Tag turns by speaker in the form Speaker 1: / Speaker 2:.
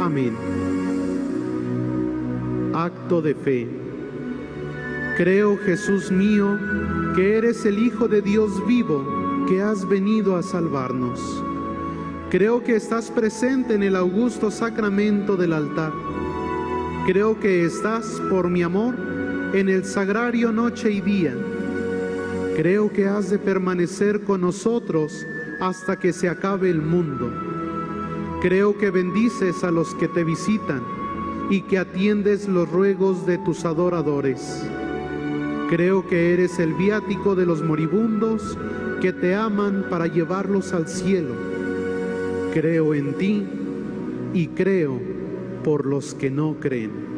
Speaker 1: Amén. Acto de fe. Creo, Jesús mío, que eres el Hijo de Dios vivo, que has venido a salvarnos. Creo que estás presente en el augusto sacramento del altar. Creo que estás, por mi amor, en el sagrario noche y día. Creo que has de permanecer con nosotros hasta que se acabe el mundo. Creo que bendices a los que te visitan y que atiendes los ruegos de tus adoradores. Creo que eres el viático de los moribundos que te aman para llevarlos al cielo. Creo en ti y creo por los que no creen.